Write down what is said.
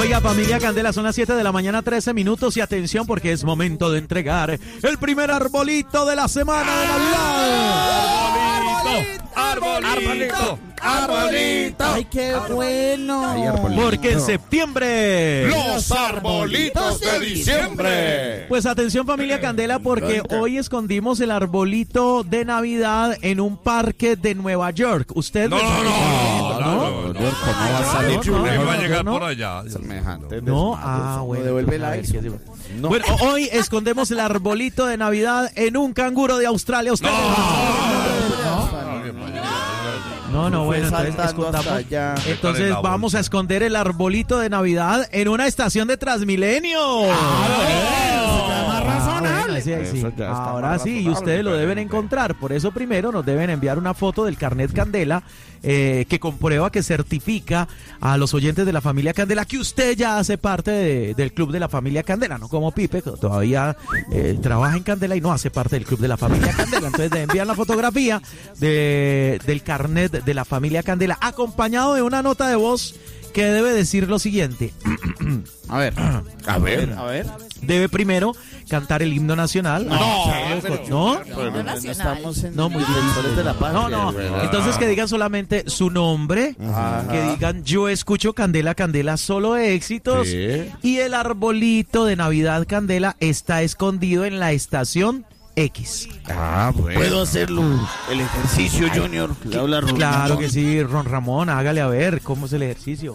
Oiga, familia Candela, son las 7 de la mañana, 13 minutos y atención porque es momento de entregar el primer arbolito de la semana de Navidad. ¡Arbolito! ¡Ay, qué bueno! Porque en septiembre... ¡Los arbolitos de diciembre! Pues atención familia Candela porque hoy escondimos el arbolito de Navidad en un parque de Nueva York. ¿Usted? No va a salir. Va a llegar por allá. Semejante. No, bueno. Devuelve a ver, like. No. Bueno, hoy escondemos el arbolito de Navidad en un canguro de Australia. ¿Usted? No, bueno, entonces escondamos. Entonces vamos a esconder el arbolito de Navidad en una estación de Transmilenio. Ahora sí, y ustedes lo deben encontrar. Por eso primero nos deben enviar una foto del carnet Candela que comprueba, que certifica a los oyentes de la familia Candela que usted ya hace parte del club de la familia Candela, no como Pipe, que todavía trabaja en Candela y no hace parte del club de la familia Candela. Entonces deben enviar la fotografía del carnet de la familia Candela, acompañado de una nota de voz que debe decir lo siguiente. A ver. Debe primero cantar el himno nacional. No muy defensores de la patria. No. Entonces que digan solamente su nombre, que digan yo escucho Candela, Candela solo éxitos. Sí. Y el arbolito de Navidad Candela está escondido en la estación X. Bueno. ¿Puedo hacerlo? El ejercicio, Junior. Claro que sí, Ron Ramón, hágale a ver cómo es el ejercicio.